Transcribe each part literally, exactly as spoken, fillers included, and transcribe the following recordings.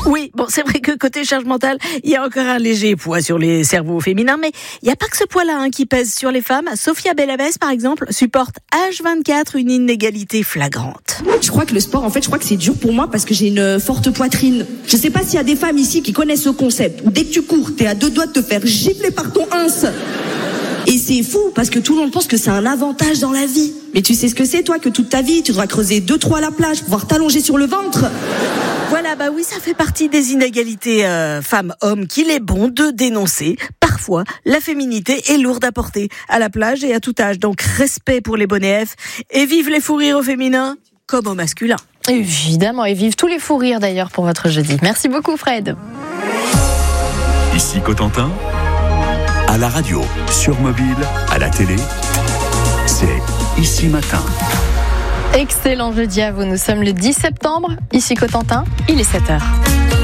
Oui, bon, c'est vrai que côté charge mentale, il y a encore un léger poids sur les cerveaux féminins, mais il n'y a pas que ce poids-là hein, qui pèse sur les femmes. Sophia Bellavès, par exemple, supporte H vingt-quatre une inégalité flagrante. Je crois que le sport, en fait, je crois que c'est dur pour moi parce que j'ai une forte poitrine. Je sais pas s'il y a des femmes ici qui connaissent ce concept, où dès que tu cours, t'es à deux doigts de te faire gifler par ton ins. Et c'est fou, parce que tout le monde pense que c'est un avantage dans la vie. Mais tu sais ce que c'est, toi, que toute ta vie, tu devras creuser deux, trois à la plage, pouvoir t'allonger sur le ventre. Voilà, bah oui, ça fait partie des inégalités euh, femmes-hommes qu'il est bon de dénoncer. Parfois, la féminité est lourde à porter, à la plage et à tout âge. Donc, respect pour les bonnets F. Et vive les fous rires au féminin, comme au masculin. Évidemment, et vive tous les fous rires d'ailleurs pour votre jeudi. Merci beaucoup, Fred. Ici Cotentin, à la radio, sur mobile, à la télé, c'est Ici Matin. Excellent jeudi à vous, nous sommes le dix septembre, ici Cotentin, il est sept heures.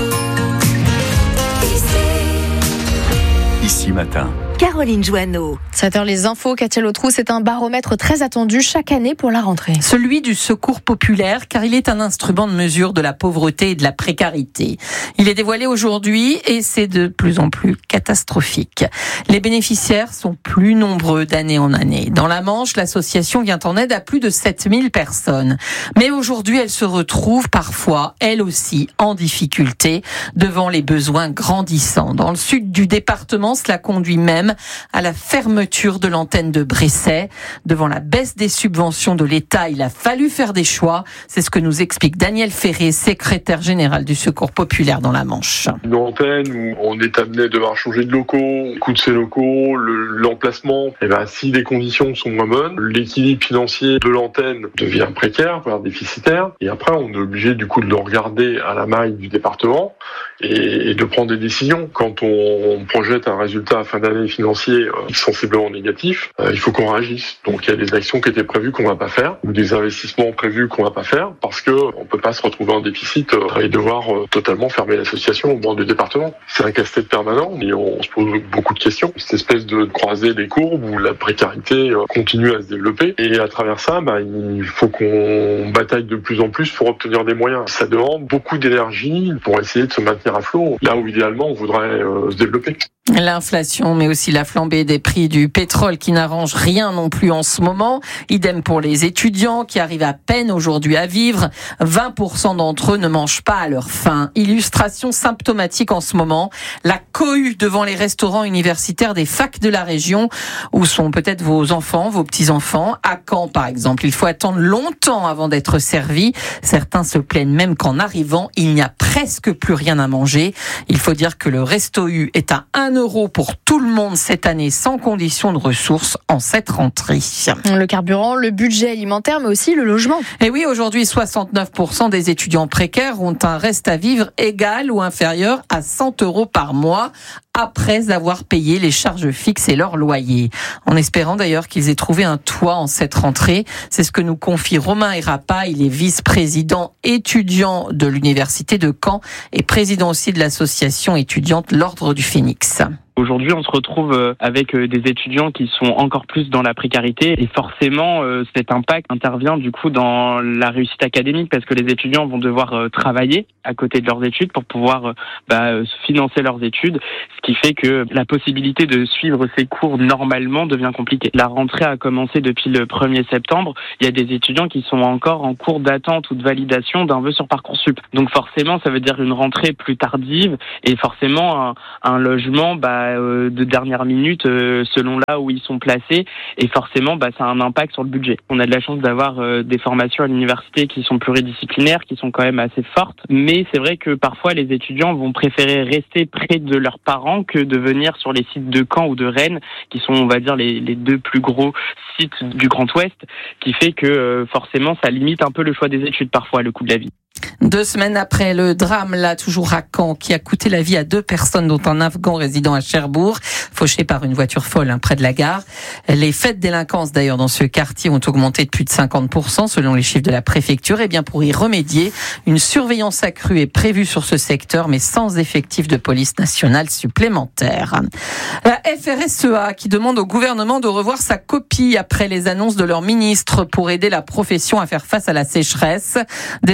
Ici Matin. Caroline Joanneau. sept heures les infos, Katia Lautrou, c'est un baromètre très attendu chaque année pour la rentrée. Celui du secours populaire, car il est un instrument de mesure de la pauvreté et de la précarité. Il est dévoilé aujourd'hui et c'est de plus en plus catastrophique. Les bénéficiaires sont plus nombreux d'année en année. Dans la Manche, l'association vient en aide à plus de sept mille personnes. Mais aujourd'hui, elle se retrouve parfois, elle aussi, en difficulté devant les besoins grandissants. Dans le sud du département, cela conduit même à la fermeture de l'antenne de Bresset. Devant la baisse des subventions de l'État, il a fallu faire des choix. C'est ce que nous explique Daniel Ferré, secrétaire général du Secours populaire dans la Manche. Une antenne où on est amené à devoir changer de locaux, le coût de ces locaux, le, l'emplacement, et ben, si les conditions sont moins bonnes, l'équilibre financier de l'antenne devient précaire, voire déficitaire, et après on est obligé du coup de le regarder à la maille du département et, et de prendre des décisions. Quand on, on projette un résultat à fin d'année financier euh, sensiblement négatif, euh, il faut qu'on réagisse. Donc il y a des actions qui étaient prévues qu'on va pas faire, ou des investissements prévus qu'on va pas faire, parce que on peut pas se retrouver en déficit euh, et devoir euh, totalement fermer l'association au bord du département. C'est un casse-tête permanent et on se pose beaucoup de questions. Cette espèce de croisée des courbes où la précarité euh, continue à se développer, et à travers ça, bah, il faut qu'on bataille de plus en plus pour obtenir des moyens. Ça demande beaucoup d'énergie pour essayer de se maintenir à flot, là où idéalement on voudrait euh, se développer. L'inflation, mais aussi la flambée des prix du pétrole qui n'arrange rien non plus en ce moment. Idem pour les étudiants qui arrivent à peine aujourd'hui à vivre. vingt pour cent d'entre eux ne mangent pas à leur faim. Illustration symptomatique en ce moment, la cohue devant les restaurants universitaires des facs de la région où sont peut-être vos enfants, vos petits-enfants. À Caen, par exemple, il faut attendre longtemps avant d'être servi. Certains se plaignent même qu'en arrivant, il n'y a presque plus rien à manger. Il faut dire que le Resto U est à un euro pour tout le monde cette année, sans condition de ressources en cette rentrée. Le carburant, le budget alimentaire, mais aussi le logement. Et oui, aujourd'hui, soixante-neuf pour cent des étudiants précaires ont un reste à vivre égal ou inférieur à cent euros par mois, après avoir payé les charges fixes et leur loyer. En espérant d'ailleurs qu'ils aient trouvé un toit en cette rentrée. C'est ce que nous confie Romain Erapa. Il est vice-président étudiant de l'université de Caen et président aussi de l'association étudiante L'Ordre du Phénix. Aujourd'hui, on se retrouve avec des étudiants qui sont encore plus dans la précarité et forcément, cet impact intervient du coup dans la réussite académique parce que les étudiants vont devoir travailler à côté de leurs études pour pouvoir bah, financer leurs études, ce qui fait que la possibilité de suivre ces cours normalement devient compliquée. La rentrée a commencé depuis le premier septembre. Il y a des étudiants qui sont encore en cours d'attente ou de validation d'un vœu sur Parcoursup. Donc forcément, ça veut dire une rentrée plus tardive et forcément un, un logement bah, de dernière minute euh, selon là où ils sont placés et forcément bah, ça a un impact sur le budget. On a de la chance d'avoir euh, des formations à l'université qui sont pluridisciplinaires, qui sont quand même assez fortes, mais c'est vrai que parfois les étudiants vont préférer rester près de leurs parents que de venir sur les sites de Caen ou de Rennes qui sont on va dire les, les deux plus gros sites du Grand Ouest, qui fait que euh, forcément ça limite un peu le choix des études parfois, le coût de la vie. Deux semaines après le drame, là, toujours à Caen, qui a coûté la vie à deux personnes, dont un Afghan résidant à Cherbourg, fauché par une voiture folle hein, près de la gare. Les faits de délinquance, d'ailleurs, dans ce quartier ont augmenté de plus de cinquante pour cent, selon les chiffres de la préfecture. Et bien, pour y remédier, une surveillance accrue est prévue sur ce secteur, mais sans effectif de police nationale supplémentaire. La F R S E A, qui demande au gouvernement de revoir sa copie après les annonces de leur ministre pour aider la profession à faire face à la sécheresse. Des annonces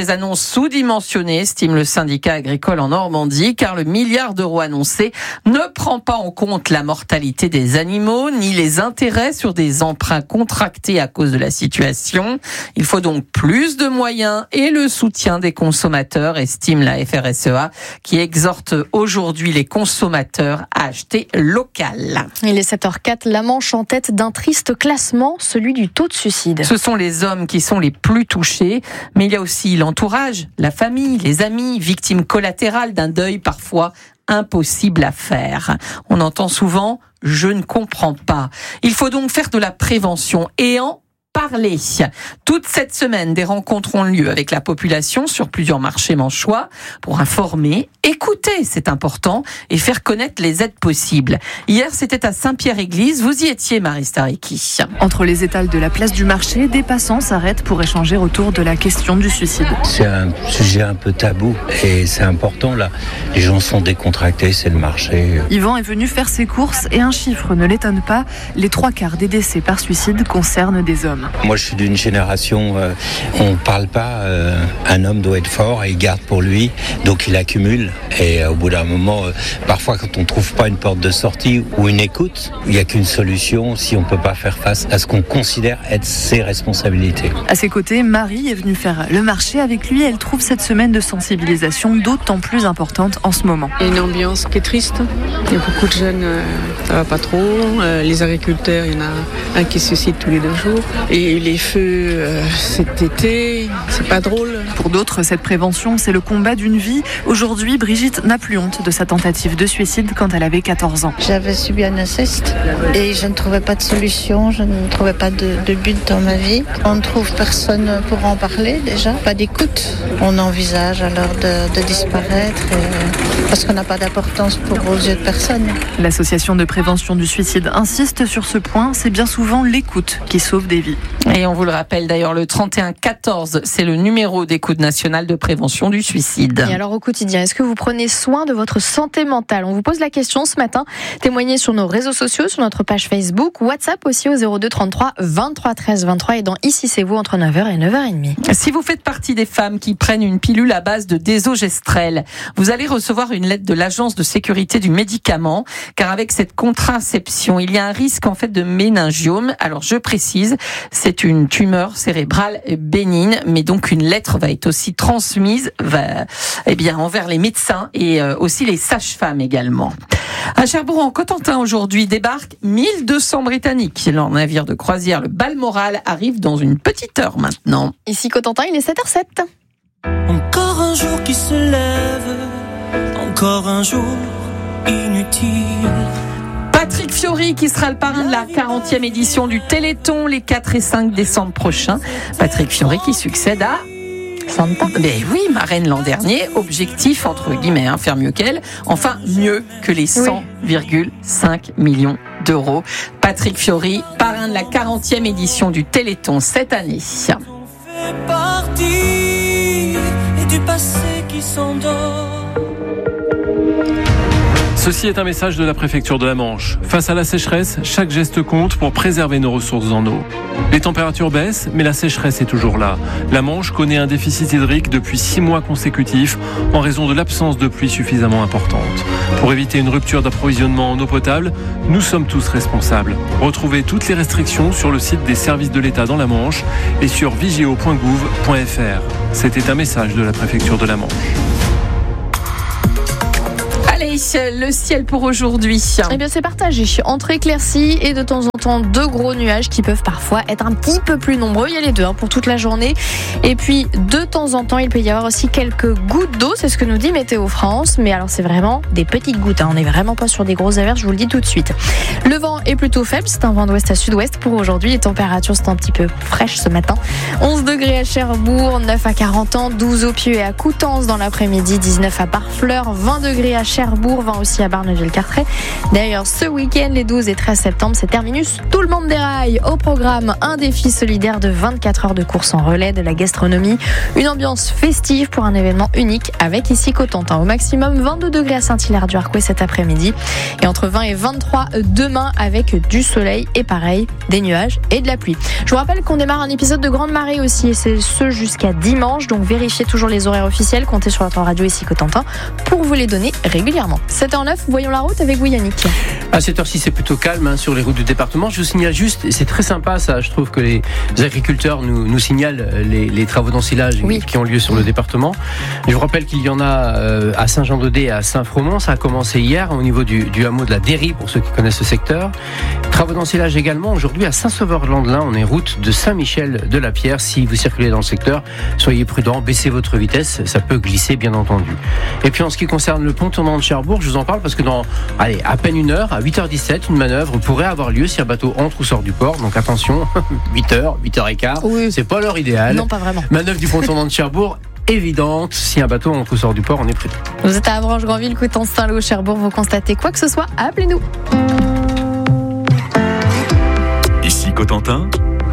sous-dimensionné, estime le syndicat agricole en Normandie, car le milliard d'euros annoncé ne prend pas en compte la mortalité des animaux, ni les intérêts sur des emprunts contractés à cause de la situation. Il faut donc plus de moyens et le soutien des consommateurs, estime la F R S E A, qui exhorte aujourd'hui les consommateurs à acheter local. Il est sept heures zéro quatre, la Manche en tête d'un triste classement, celui du taux de suicide. Ce sont les hommes qui sont les plus touchés, mais il y a aussi l'entourage, la famille, les amis, victimes collatérales d'un deuil parfois impossible à faire. On entend souvent « je ne comprends pas ». Il faut donc faire de la prévention et en parler. Toute cette semaine, des rencontres ont lieu avec la population sur plusieurs marchés manchois pour informer, écouter, c'est important, et faire connaître les aides possibles. Hier, c'était à Saint-Pierre-Église. Vous y étiez, Marie Stariki. Entre les étals de la place du marché, des passants s'arrêtent pour échanger autour de la question du suicide. C'est un sujet un peu tabou et c'est important là. Les gens sont décontractés, c'est le marché. Yvan est venu faire ses courses et un chiffre ne l'étonne pas. Les trois quarts des décès par suicide concernent des hommes. Moi, je suis d'une génération, euh, on ne parle pas, euh, un homme doit être fort et il garde pour lui, donc il accumule. Et euh, au bout d'un moment, euh, parfois quand on ne trouve pas une porte de sortie ou une écoute, il n'y a qu'une solution si on ne peut pas faire face à ce qu'on considère être ses responsabilités. À ses côtés, Marie est venue faire le marché avec lui. Elle trouve cette semaine de sensibilisation d'autant plus importante en ce moment. Il y a une ambiance qui est triste. Il y a beaucoup de jeunes, euh, ça va pas trop. Euh, les agriculteurs, il y en a un qui se suicide tous les deux jours. Et il y a eu les feux euh, cet été, c'est pas drôle. Pour d'autres, cette prévention, c'est le combat d'une vie. Aujourd'hui, Brigitte n'a plus honte de sa tentative de suicide quand elle avait quatorze ans. J'avais subi un inceste et je ne trouvais pas de solution, je ne trouvais pas de, de but dans ma vie. On ne trouve personne pour en parler déjà, pas d'écoute. On envisage alors de, de disparaître et, parce qu'on n'a pas d'importance pour aux yeux de personne. L'association de prévention du suicide insiste sur ce point, c'est bien souvent l'écoute qui sauve des vies. Et on vous le rappelle d'ailleurs, le trente et un quatorze, c'est le numéro d'écoute nationale de prévention du suicide. Et alors au quotidien, est-ce que vous prenez soin de votre santé mentale ? On vous pose la question ce matin. Témoignez sur nos réseaux sociaux, sur notre page Facebook, WhatsApp aussi au zéro deux trente-trois vingt-trois treize vingt-trois et dans Ici c'est vous entre neuf heures et neuf heures trente. Si vous faites partie des femmes qui prennent une pilule à base de désogestrel, vous allez recevoir une lettre de l'Agence de sécurité du médicament, car avec cette contraception, il y a un risque en fait de méningiome. Alors je précise, c'est une tumeur cérébrale bénigne, mais donc une lettre va être aussi transmise va, eh bien, envers les médecins et euh, aussi les sages-femmes également. À Cherbourg, en Cotentin, aujourd'hui, débarquent mille deux cents Britanniques. Leur navire de croisière, le Balmoral, arrive dans une petite heure maintenant. Ici Cotentin, il est sept heures zéro sept. Encore un jour qui se lève, encore un jour inutile. Patrick Fiori qui sera le parrain de la quarantième édition du Téléthon les quatre et cinq décembre prochains. Patrick Fiori qui succède à Santa. Mais oui, marraine l'an dernier, objectif entre guillemets, hein, faire mieux qu'elle, enfin mieux que les cent virgule cinq millions d'euros. Patrick Fiori, parrain de la quarantième édition du Téléthon cette année. On fait partie du passé qui s'endort. Ceci est un message de la préfecture de la Manche. Face à la sécheresse, chaque geste compte pour préserver nos ressources en eau. Les températures baissent, mais la sécheresse est toujours là. La Manche connaît un déficit hydrique depuis six mois consécutifs en raison de l'absence de pluie suffisamment importante. Pour éviter une rupture d'approvisionnement en eau potable, nous sommes tous responsables. Retrouvez toutes les restrictions sur le site des services de l'État dans la Manche et sur vigeo point gouv point f r. C'était un message de la préfecture de la Manche. Allez, le ciel pour aujourd'hui. Eh bien, c'est partagé entre éclaircies et de temps en temps de gros nuages qui peuvent parfois être un petit peu plus nombreux. Il y a les deux hein, pour toute la journée. Et puis, de temps en temps, il peut y avoir aussi quelques gouttes d'eau. C'est ce que nous dit Météo France. Mais alors, c'est vraiment des petites gouttes. Hein. On n'est vraiment pas sur des grosses averses, je vous le dis tout de suite. Le vent est plutôt faible. C'est un vent d'ouest à sud-ouest pour aujourd'hui. Les températures sont un petit peu fraîches ce matin. onze degrés à Cherbourg, neuf à Carentan, douze au Pieux et à Coutances dans l'après-midi, dix-neuf à Barfleur, vingt degrés à Cherbourg. Cherbourg, vingt aussi à Barneville-Carteret. D'ailleurs, ce week-end, les douze et treize septembre, c'est terminus. Tout le monde déraille. Au programme, un défi solidaire de vingt-quatre heures de course en relais, de la gastronomie, une ambiance festive pour un événement unique avec ici Cotentin. Au maximum vingt-deux degrés à Saint-Hilaire-du-Harcouët cet après-midi et entre vingt et vingt-trois demain avec du soleil et pareil, des nuages et de la pluie. Je vous rappelle qu'on démarre un épisode de Grande Marée aussi et c'est ce jusqu'à dimanche, donc vérifiez toujours les horaires officiels, comptez sur votre radio ici Cotentin pour vous les donner régulièrement. sept heures neuf, voyons la route avec vous Yannick. À cette heure-ci, c'est plutôt calme hein, sur les routes du département. Je vous signale juste, et c'est très sympa ça, je trouve que les agriculteurs nous, nous signalent les, les travaux d'ensilage oui. qui ont lieu sur le département. Je vous rappelle qu'il y en a euh, à Saint-Jean-d'Audé et à Saint-Fromont. Ça a commencé hier au niveau du, du hameau de la Déry pour ceux qui connaissent ce secteur. Travaux d'ensilage également aujourd'hui à Saint-Sauveur-Landelin. On est route de Saint-Michel-de-la-Pierre. Si vous circulez dans le secteur, soyez prudents, baissez votre vitesse, ça peut glisser bien entendu. Et puis en ce qui concerne le pont tournant de Cherbourg, je vous en parle parce que dans allez, à peine une heure, à huit heures dix-sept, une manœuvre pourrait avoir lieu si un bateau entre ou sort du port. Donc attention, huit heures, huit heures quinze, oui. c'est pas l'heure idéale. Non, pas vraiment. Manœuvre du pont tournant de Cherbourg évidente. Si un bateau entre ou sort du port, on est prêt. Vous êtes à Avranches, Granville, Coutances, Saint-Lô, Cherbourg, vous constatez quoi que ce soit, appelez-nous. Ici Cotentin.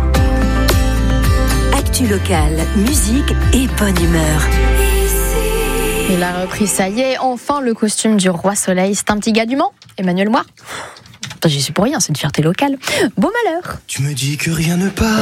Actu locale, musique et bonne humeur. Il a repris, ça y est, enfin le costume du roi soleil. C'est un petit gars du Mans, Emmanuel Moir. J'y suis pour rien, c'est une fierté locale. Beau malheur. Tu me dis que rien ne part.